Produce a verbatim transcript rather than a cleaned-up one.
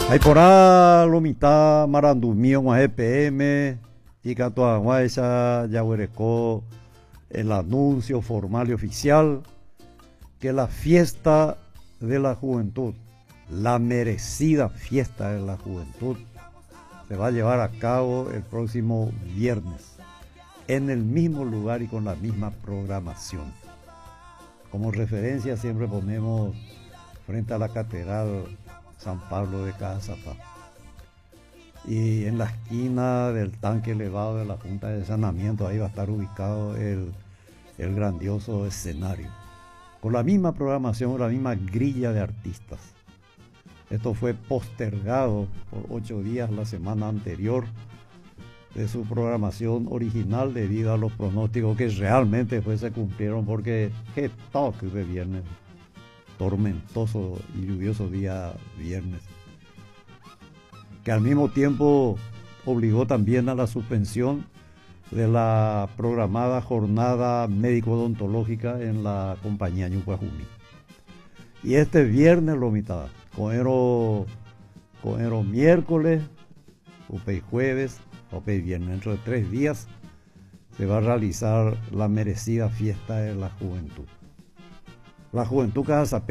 Hay por ahí lo mitad marandumío con G P M y Catuaguaysa ya huerecó el anuncio formal y oficial que la fiesta de la juventud, la merecida fiesta de la juventud, se va a llevar a cabo el próximo viernes en el mismo lugar y con la misma programación. Como referencia siempre ponemos frente a la Catedral San Pablo de Cazapá. Y en la esquina del tanque elevado de la Junta de Saneamiento, ahí va a estar ubicado el, el grandioso escenario. Con la misma programación, con la misma grilla de artistas. Esto fue postergado por ocho días la semana anterior de su programación original debido a los pronósticos que realmente pues, se cumplieron, porque qué toque de viernes, tormentoso y lluvioso día viernes, que al mismo tiempo obligó también a la suspensión de la programada jornada médico-odontológica en la compañía Ñucuajumi. Y este viernes lo mitad, coero, coero miércoles, upey jueves, upey viernes, dentro de tres días se va a realizar la merecida fiesta de la juventud. La juventud Cazapé